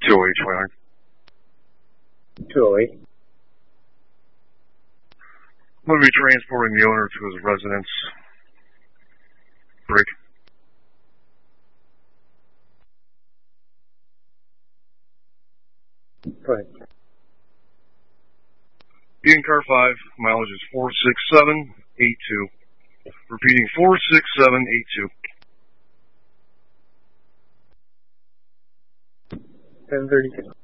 208, 29. 208. I'm going to be transporting the owner to his residence. Break. Go ahead. Being car 5, mileage is 46782. Repeating, 46782. 1032.